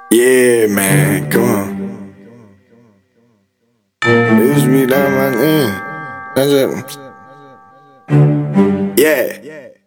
Yeah, man, come on. Use me down my name. Yeah.